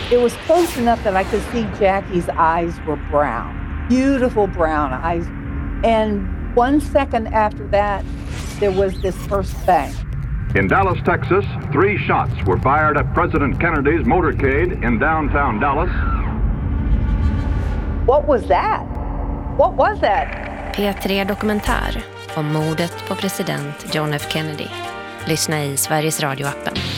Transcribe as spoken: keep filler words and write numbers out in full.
It was close enough that I could see Jackie's eyes were brown, beautiful brown eyes. And one second after that, there was this first bang. In Dallas, Texas, three shots were fired at President Kennedy's motorcade in downtown Dallas. What was that? What was that? P tre Dokumentär om mordet på president John F. Kennedy. Lyssna i Sveriges Radio-appen.